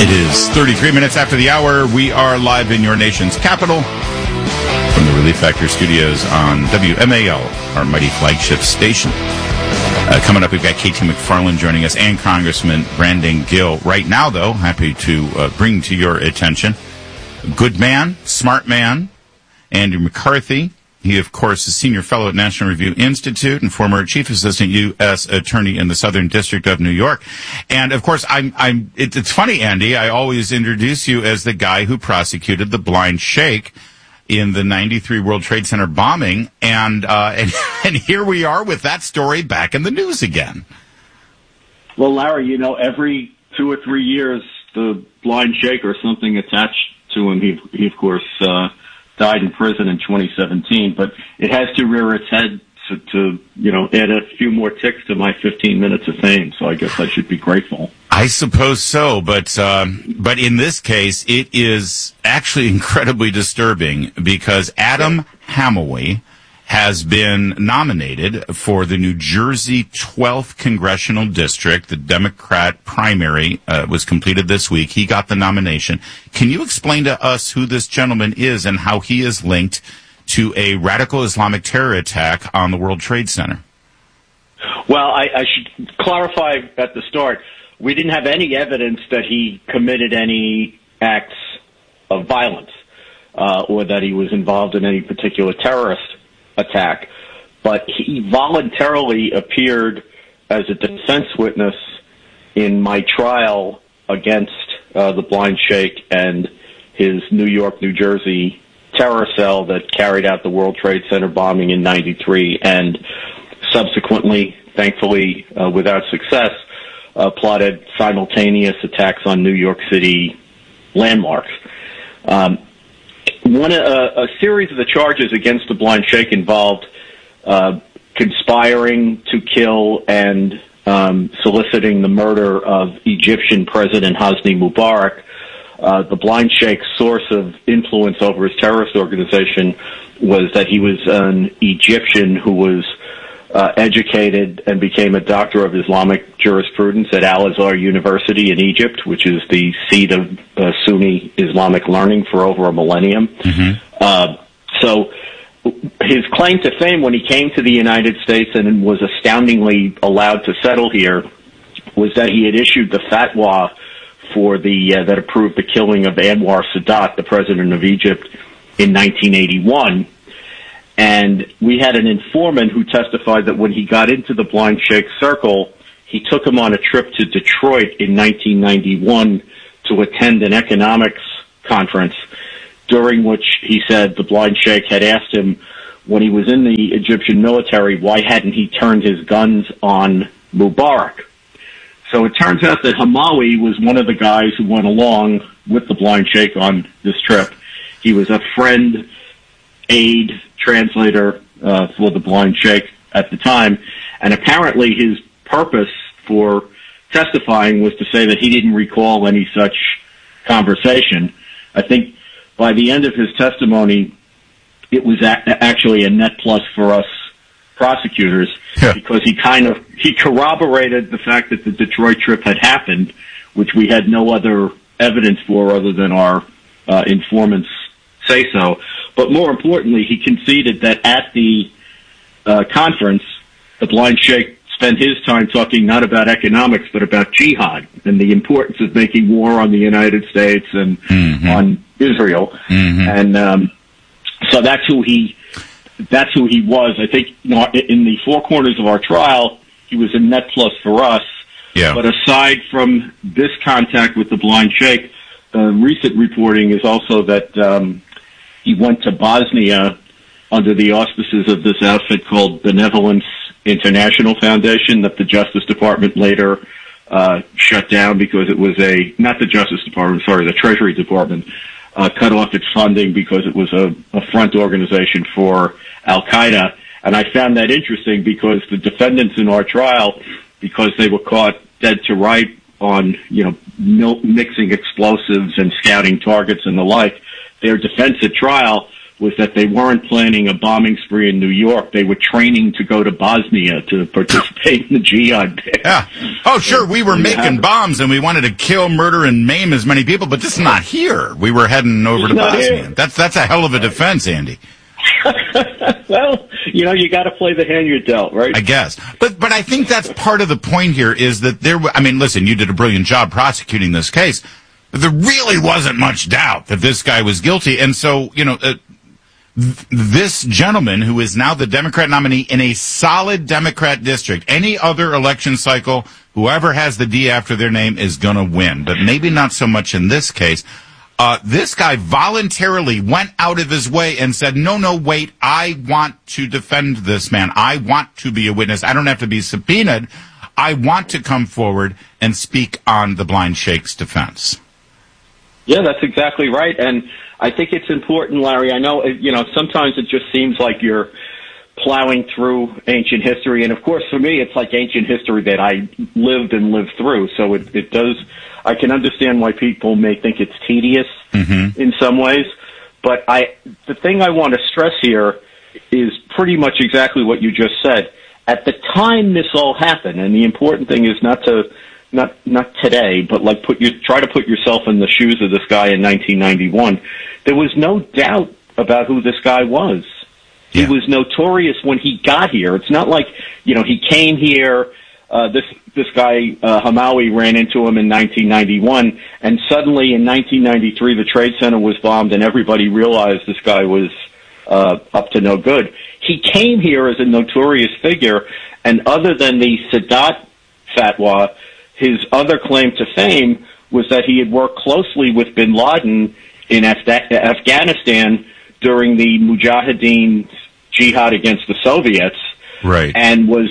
It is 33 minutes after the hour. We are live in your nation's capital from the Relief Factor studios on WMAL, our mighty flagship station. Coming up, we've got KT McFarland joining us and Congressman Brandon Gill. Right now, though, happy to bring to your attention good man, smart man, Andrew McCarthy. He, of course, is Senior Fellow at National Review Institute and former Chief Assistant U.S. Attorney in the Southern District of New York. And, of course, it's funny, Andy, I always introduce you as the guy who prosecuted the blind sheikh in the 93 World Trade Center bombing. And here we are with that story back in the news again. Well, Larry, every 2 or 3 years, the blind sheikh or something attached to him, he of course, died in prison in 2017, but it has to rear its head to add a few more ticks to my 15 minutes of fame. So I guess I should be grateful. I suppose so, but in this case, it is actually incredibly disturbing because Adam Hamaway has been nominated for the New Jersey 12th Congressional District. The Democrat primary was completed this week. He got the nomination. Can you explain to us who this gentleman is and how he is linked to a radical Islamic terror attack on the World Trade Center? Well, I should clarify at the start. We didn't have any evidence that he committed any acts of violence or that he was involved in any particular terrorist attack, but he voluntarily appeared as a defense witness in my trial against the blind sheikh and his New York, New Jersey terror cell that carried out the World Trade Center bombing in 93 and subsequently, thankfully without success, plotted simultaneous attacks on New York City landmarks. A series of the charges against the blind sheikh involved conspiring to kill and soliciting the murder of Egyptian President Hosni Mubarak. The blind sheikh's source of influence over his terrorist organization was that he was an Egyptian who was educated and became a doctor of Islamic jurisprudence at Al-Azhar University in Egypt, which is the seat of Sunni Islamic learning for over a millennium. Mm-hmm. So his claim to fame when he came to the United States and was astoundingly allowed to settle here was that he had issued the fatwa for that approved the killing of Anwar Sadat, the president of Egypt, in 1981. And we had an informant who testified that when he got into the blind sheikh circle, he took him on a trip to Detroit in 1991 to attend an economics conference, during which he said the blind sheikh had asked him when he was in the Egyptian military, why hadn't he turned his guns on Mubarak? So it turns out that Hamawi was one of the guys who went along with the blind sheikh on this trip. He was a friend, aide, translator for the blind sheikh at the time, and apparently his purpose for testifying was to say that he didn't recall any such conversation. I think by the end of his testimony, it was actually a net plus for us prosecutors, because he corroborated the fact that the Detroit trip had happened, which we had no other evidence for other than our informants say so. But more importantly, he conceded that at the conference, the blind sheikh spent his time talking not about economics, but about jihad and the importance of making war on the United States and on Israel. Mm-hmm. And so that's who he was. I think in the four corners of our trial, he was a net plus for us. Yeah. But aside from this contact with the blind sheikh, recent reporting is also that he went to Bosnia under the auspices of this outfit called Benevolence International Foundation that the Justice Department later shut down because it was the Treasury Department cut off its funding because it was a front organization for Al-Qaeda. And I found that interesting because the defendants in our trial, because they were caught dead to right on, mixing explosives and scouting targets and the like, their defense at trial was that they weren't planning a bombing spree in New York. They were training to go to Bosnia to participate in the jihad there. Yeah. Oh, sure, we were making bombs and we wanted to kill, murder, and maim as many people, but this is not here. We were heading over to Bosnia. That's a hell of a defense, Andy. Well, you got to play the hand you're dealt, right? I guess. But I think that's part of the point here is that listen, you did a brilliant job prosecuting this case. There really wasn't much doubt that this guy was guilty. And so, this gentleman who is now the Democrat nominee in a solid Democrat district, any other election cycle, whoever has the D after their name is going to win. But maybe not so much in this case. This guy voluntarily went out of his way and said, no, wait, I want to defend this man. I want to be a witness. I don't have to be subpoenaed. I want to come forward and speak on the Blind Sheikh's defense. Yeah, that's exactly right. And I think it's important, Larry. I know, sometimes it just seems like you're plowing through ancient history. And of course, for me, it's like ancient history that I lived through. So it does, I can understand why people may think it's tedious in some ways. But the thing I want to stress here is pretty much exactly what you just said. At the time this all happened, and the important thing is not today, but like try to put yourself in the shoes of this guy in 1991. There was no doubt about who this guy was. Yeah. He was notorious when he got here. It's not like, he came here, this guy, Hamawi, ran into him in 1991, and suddenly in 1993 the Trade Center was bombed and everybody realized this guy was up to no good. He came here as a notorious figure, and other than the Sadat fatwa, his other claim to fame was that he had worked closely with bin Laden in Afghanistan during the Mujahideen jihad against the Soviets. Right. And was,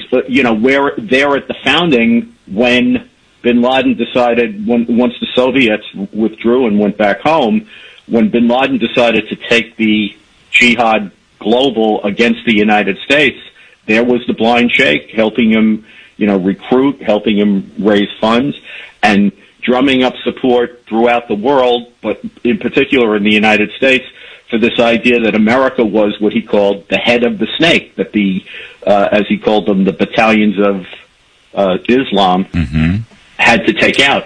there at the founding when bin Laden decided, once the Soviets withdrew and went back home, when bin Laden decided to take the jihad global against the United States, there was the Blind Sheikh helping him, recruit, helping him raise funds, and drumming up support throughout the world, but in particular in the United States, for this idea that America was what he called the head of the snake, that as he called them, the battalions of Islam had to take out.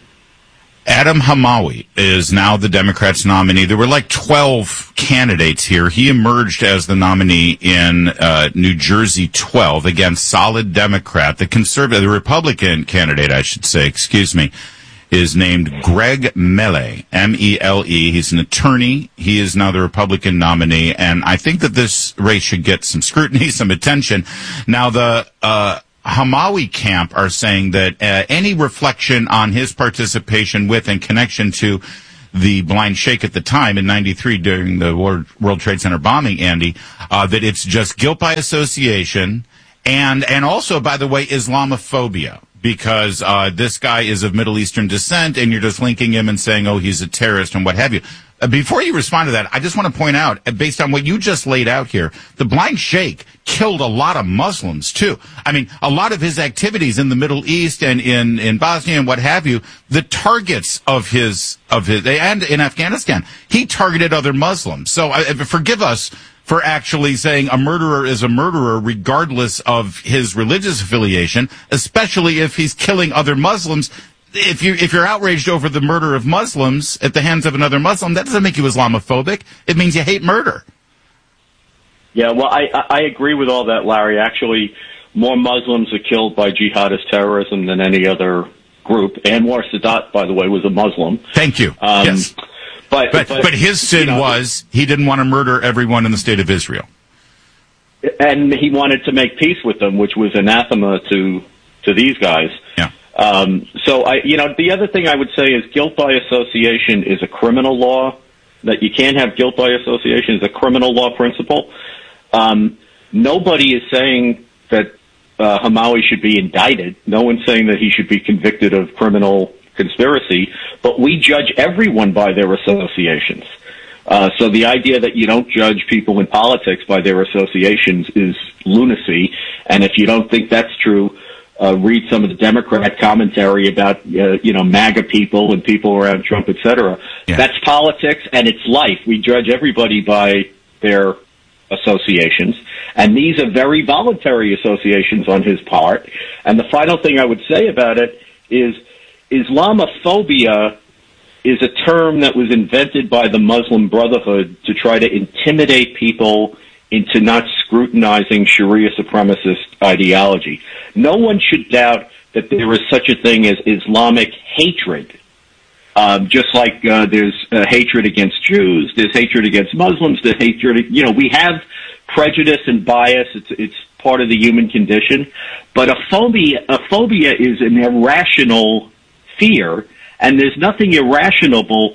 Adam Hamawi is now the Democrats' nominee. There were like 12 candidates here. He emerged as the nominee in New Jersey 12 against solid Democrat. The Republican candidate, is named Greg Mele, M-E-L-E. He's an attorney. He is now the Republican nominee, and I think that this race should get some scrutiny, some attention. Now, the Hamawi camp are saying that any reflection on his participation with and connection to the Blind Sheikh at the time in 93 during the World Trade Center bombing, Andy, that it's just guilt by association and also, by the way, Islamophobia. Because this guy is of Middle Eastern descent, and you're just linking him and saying, oh, he's a terrorist and what have you. Before you respond to that, I just want to point out, based on what you just laid out here, the Blind Sheikh killed a lot of Muslims, too. I mean, a lot of his activities in the Middle East and in Bosnia and what have you, the targets of his and in Afghanistan, he targeted other Muslims. So forgive us for actually saying a murderer is a murderer regardless of his religious affiliation, especially if he's killing other Muslims. If you're outraged over the murder of Muslims at the hands of another Muslim, that doesn't make you Islamophobic. It means you hate murder. Yeah, well, I agree with all that, Larry. Actually, more Muslims are killed by jihadist terrorism than any other group. Anwar Sadat, by the way, was a Muslim. Thank you. Yes. But his sin was he didn't want to murder everyone in the state of Israel. And he wanted to make peace with them, which was anathema to these guys. Yeah. So the other thing I would say is guilt by association is a criminal law. That you can't have guilt by association is a criminal law principle. Nobody is saying that Hamawi should be indicted. No one's saying that he should be convicted of criminal conspiracy, but we judge everyone by their associations. So the idea that you don't judge people in politics by their associations is lunacy. And if you don't think that's true, read some of the Democrat commentary about, MAGA people and people around Trump, etc. Yeah. That's politics and it's life. We judge everybody by their associations, and these are very voluntary associations on his part. And the final thing I would say about it is Islamophobia is a term that was invented by the Muslim Brotherhood to try to intimidate people into not scrutinizing Sharia supremacist ideology. No one should doubt that there is such a thing as Islamic hatred. Just like there's hatred against Jews, there's hatred against Muslims, there's hatred, we have prejudice and bias. It's part of the human condition. But a phobia is an irrational fear, and there's nothing irrational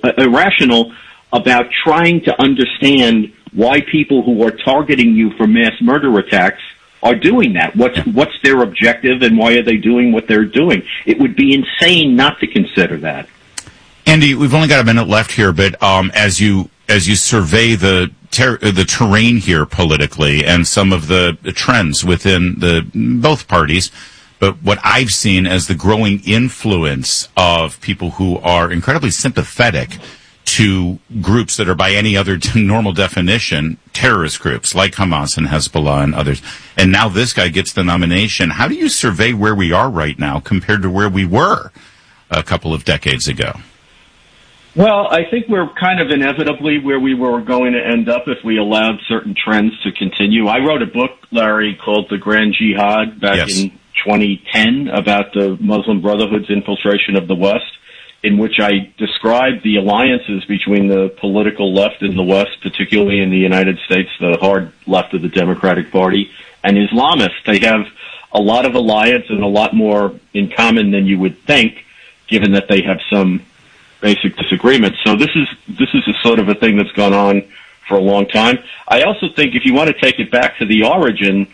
about trying to understand why people who are targeting you for mass murder attacks are doing that. What's their objective, and why are they doing what they're doing? It would be insane not to consider that. Andy, we've only got a minute left here, but as you survey the terrain here politically and some of the trends within both parties, but what I've seen as the growing influence of people who are incredibly sympathetic to groups that are by any other normal definition terrorist groups like Hamas and Hezbollah and others. And now this guy gets the nomination. How do you survey where we are right now compared to where we were a couple of decades ago? Well, I think we're kind of inevitably where we were going to end up if we allowed certain trends to continue. I wrote a book, Larry, called The Grand Jihad back in 2010 about the Muslim Brotherhood's infiltration of the West, in which I described the alliances between the political left in the West, particularly in the United States, the hard left of the Democratic Party, and Islamists. They have a lot of alliance and a lot more in common than you would think, given that they have some basic disagreements. So this is a sort of a thing that's gone on for a long time. I also think if you want to take it back to the origin,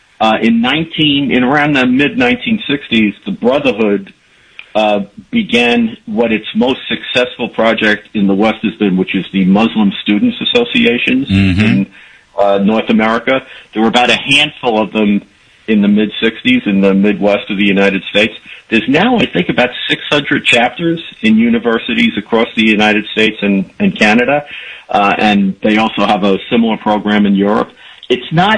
in around the mid-1960s, the Brotherhood began what its most successful project in the West has been, which is the Muslim Students Associations in North America. There were about a handful of them in the mid-60s in the Midwest of the United States. There's now, I think, about 600 chapters in universities across the United States and Canada, and they also have a similar program in Europe. It's not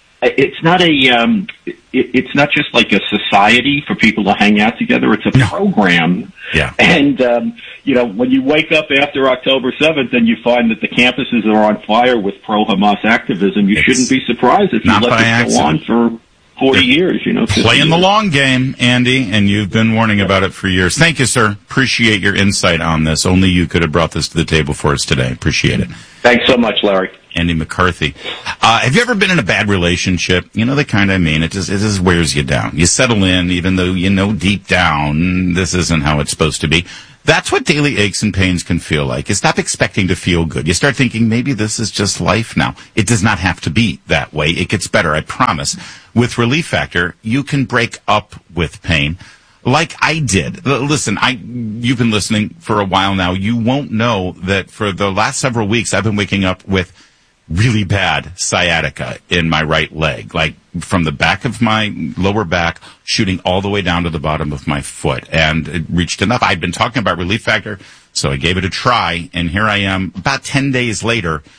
just like a society for people to hang out together. It's a program. Yeah. And, when you wake up after October 7th and you find that the campuses are on fire with pro-Hamas activism, you shouldn't be surprised if you let this go on for 40 years, Playing the long game, Andy, and you've been warning about it for years. Thank you, sir. Appreciate your insight on this. Only you could have brought this to the table for us today. Appreciate it. Thanks so much, Larry. Andy McCarthy. Have you ever been in a bad relationship? The kind I mean. It just wears you down. You settle in, even though you know deep down this isn't how it's supposed to be. That's what daily aches and pains can feel like. You stop expecting to feel good. You start thinking, maybe this is just life now. It does not have to be that way. It gets better, I promise. With Relief Factor, you can break up with pain like I did. Listen, you've been listening for a while now. You won't know that for the last several weeks, I've been waking up with really bad sciatica in my right leg, like from the back of my lower back, shooting all the way down to the bottom of my foot. And it reached enough. I'd been talking about Relief Factor, so I gave it a try, and here I am about 10 days later